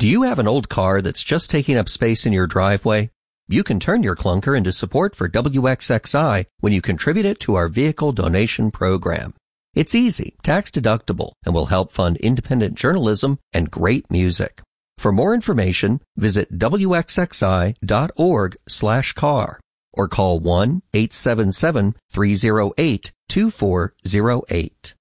Do you have an old car that's just taking up space in your driveway? You can turn your clunker into support for WXXI when you contribute it to our vehicle donation program. It's easy, tax-deductible, and will help fund independent journalism and great music. For more information, visit wxxi.org/car or call 1-877-308-2408.